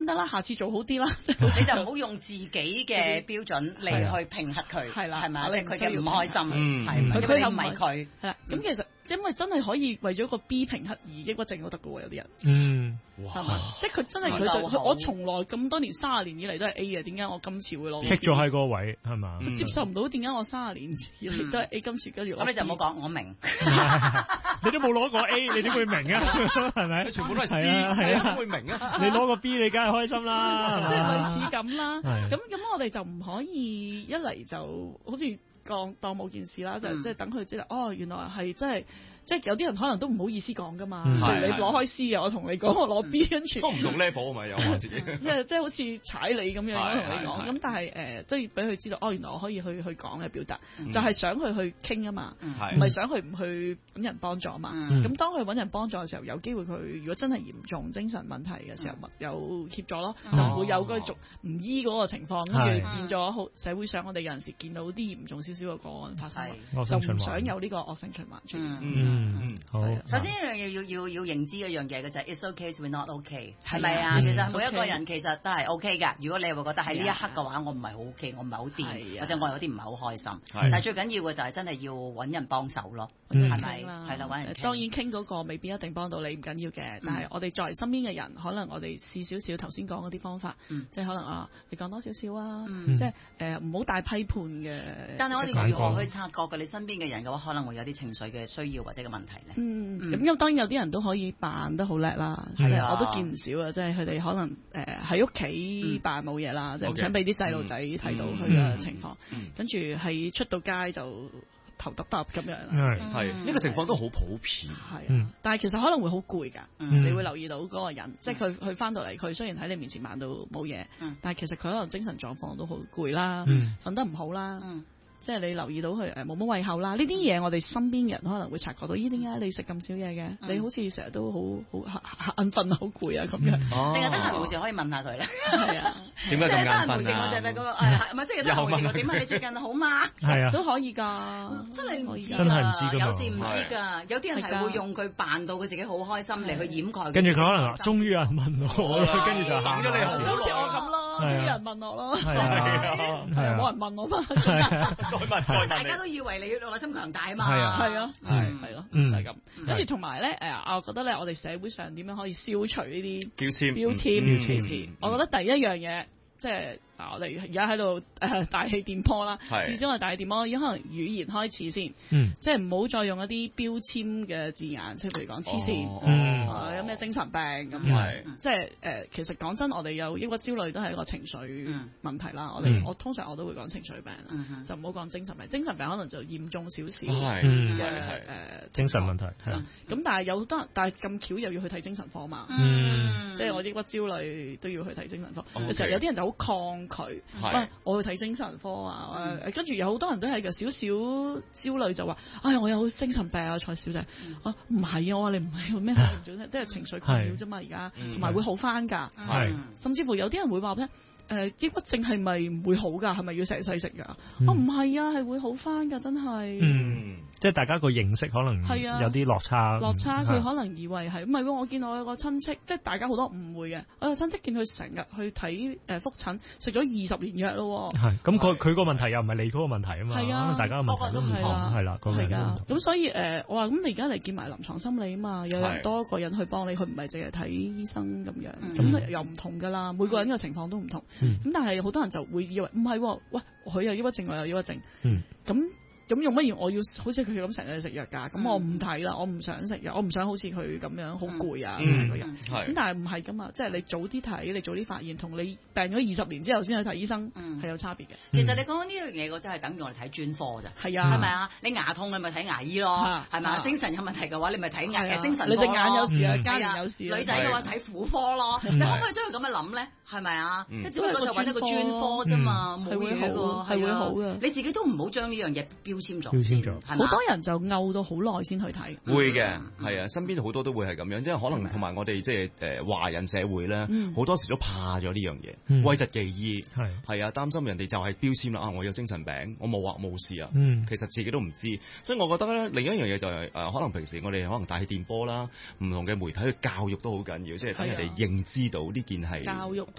得啦，下次做好啲啦。 你就唔好用自己嘅標準嚟去評核佢， 係啦， 係咪？即係佢嘅唔開心，係佢又唔係佢， 係啦。咁其實因為真係可以為咗個 B 評核而抑鬱症都得㗎喎，有啲人。係嘛？即係佢真係佢我從來咁多年30年以嚟都係 A 嘅，點解我今次會攞 ？kick 咗喺個位係嘛？ 接受唔到點解我30年以嚟都係 A，今次跟住咁你就唔好講，我明。 你都冇攞過 A，你點會明啊？係咪？ 全部都係 C， 係啊， 點會明啊？ 你攞個 B，你梗係開心啦， 即係類似咁啦。咁我哋就唔可以一嚟就好似當冇件事啦，就即係等佢知道哦，原來係真係。即係有啲人可能都唔好意思講噶嘛，譬如你攞開 C 啊，我同你講我攞 B，跟住都唔同 level 啊嘛，有我自己。 即係好似踩你咁樣同你講，咁但係即係俾佢知道，哦原來我可以去講嘅表達，就係想佢去傾啊嘛，唔係想佢唔去揾人幫助啊嘛。咁當佢揾人幫助嘅時候，有機會佢如果真係嚴重精神問題嘅時候，有協助咯，就唔會有嗰種唔醫嗰個情況，跟住變咗好社會上我哋有陣時見到啲嚴重少少嘅個案發生，就唔想有呢個惡性循環出現。 好。 首先一樣嘢要認知一樣嘢嘅就係 it's okay we're not okay， 係咪啊？其實每一個人其實都係 OK 㗎。如果你會覺得喺呢一刻嘅話，我唔係好 OK， 我唔係好掂，或者我有啲唔係好開心。但係最緊要嘅就係真係要揾人幫手咯，係咪？係啦，揾人傾。當然傾嗰個未必一定幫到你，唔緊要嘅。但係我哋作為身邊嘅人，可能我哋試少少頭先講嗰啲方法，即係可能你講多少少啊，即係唔好大批判嘅。但係我哋如何去察覺嘅？你身邊嘅人嘅話，可能會有啲情緒嘅需要或者嘅問題咧。咁當然有啲人都可以扮得好叻啦，我都見唔少啊！即係佢哋可能喺屋企扮冇嘢啦，即係唔想俾啲細路仔睇到佢嘅情況，跟住係出到街就頭耷耷咁樣。 係呢個情況都好普遍。 係但係其實可能會好攰㗎，你會留意到嗰個人，即係佢翻到嚟，佢雖然喺你面前扮到冇嘢，但係其實佢可能精神狀況都好攰啦，瞓得唔好啦。即係你留意到佢冇乜胃口啦，呢啲嘢我哋身邊人可能會察覺到。咦，點解你食咁少嘢嘅？你好似成日都好眼瞓好攰啊咁樣。定係得閒無事可以問下佢咧。係啊， 點解咁眼瞓啊？ 即係得閒無事我就係咪即係得閒無事我點啊？你最近好嗎？ 係啊， 都可以㗎。真係唔知， 真係唔知㗎。 有時唔知㗎，有啲人係會用佢扮到佢自己好開心嚟去掩蓋。 跟住佢可能話：終於有人問我，跟住就等咗你好耐。 好似我咁咯，終於有人問我咯。 係啊， 冇人問我嘛。 再問， 大家都以為你內心強大啊嘛， 係咯，就係咁。跟住同埋咧，我覺得咧，我哋社會上點樣可以消除呢啲標籤？我覺得第一樣嘢，即係我哋而家喺度大氣電波啦，至少我哋大氣電波已經可能語言開始先，即係唔好再用一啲標籤嘅字眼，即係譬如講黐線，有咩精神病咁，即係其實講真，我哋有抑鬱焦慮都係一個情緒問題啦。我通常我都會講情緒病，就唔好講精神病。精神病可能就嚴重少少嘅精神問題係啦。 咁但係有好多人，但係咁巧又要去睇精神科嘛，即係我抑鬱焦慮都要去睇精神科。有時候有啲人就好抗拒，我去睇精神科啊，跟住有好多人都係嘅，少少焦慮就話，我有精神病啊，蔡小姐，唔係啊，我話你唔係咩嚴重，即係情緒困擾啫嘛，而家同埋會好翻㗎，甚至乎有啲人會話咧。抑鬱症係咪唔會好㗎？係咪要成世食㗎？唔係啊，係會好翻㗎，真係。 即係大家個認識可能有啲落差。 落差，佢可能以為係唔係喎？我見我有個親戚，即係大家好多誤會嘅。我有親戚見佢成日去睇覆診，食咗20年藥咯。 係咁，佢個問題又唔係你嗰個問題啊嘛。係啊，大家嘅問題都唔同，係啦，個個人都唔同。 咁所以我話咁，你而家嚟見埋臨床心理啊嘛，有人多一個人去幫你，佢唔係淨係睇醫生咁樣，咁又唔同㗎啦。每個人嘅情況都唔同。咁但係好多人就會以為唔係喎，喂，佢有抑鬱症，我有抑鬱症，咁用乜嘢？我要好似佢咁成日食藥㗎，咁我唔睇啦，我唔想食藥，我唔想好似佢咁樣好攰啊成個人。咁但係唔係㗎嘛，即係你早啲睇，你早啲發現，同你病咗20年之後先去睇醫生係有差別嘅。 其實你講緊呢樣嘢，我真係等於我哋睇專科咋。係啊， 係咪啊？你牙痛你咪睇牙醫咯，係咪啊？精神有問題嘅話，你咪睇牙精神科咯。 你隻眼有事啊，家人有事。 女仔嘅話睇婦科咯。你可唔可以將佢咁樣諗咧？係咪啊？即係只不過就揾一個專科啫嘛，冇嘢㗎， 係會好嘅。 你自己都唔好將呢樣嘢標籤咗。 好多人就漚到好耐先去睇， 會嘅，係啊，身邊好多都會係咁樣，即係可能同埋我哋即係華人社會咧，好多時都怕咗呢樣嘢，諱疾忌醫，係啊，擔心人哋就係標籤啦，我有精神病，我冇話冇事啊，其實自己都唔知，所以我覺得咧，另一樣嘢就係可能平時我哋可能大氣電波啦，唔同嘅媒體去教育都好緊要，即係等人哋認知到呢件係教育